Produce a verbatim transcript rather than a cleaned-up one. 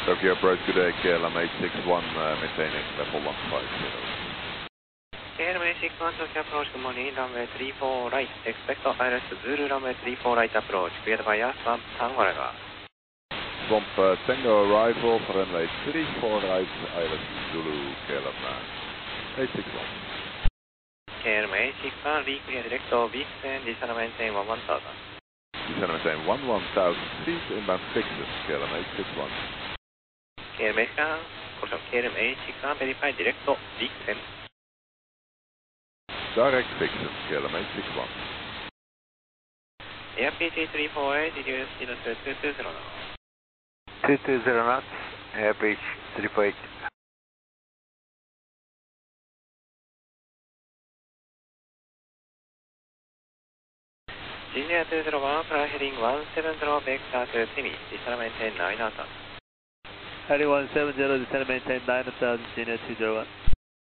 Tokyo approach, good day, K L M eight six one, uh, maintaining level one five zero. K L M eight six one, Tokyo approach, good morning, runway three four right, expect I L S Zulu, runway three four right approach, cleared by us, Swamp Tango River. Swamp uh, Tango arrival, runway three four right, I L S Zulu, K L M eight six one. K L M eight six one, reclear direct to Vixen, descend maintain one one thousand. Descend maintain one one thousand feet, inbound Vixen, K L M eight six one. K L M eight six one, caution, K L M eight six one, verify direct to Vixen. Direct Vixen, K L M eight six one. Air P T three four eight, reduce speed to two two zero knots. two two zero knots, air bridge three four eight. Junior two zero one, fly heading one seven zero, vector to Simi, descend maintain nine thousand. Heading one seven zero, descend maintain nine thousand, Junior two zero one.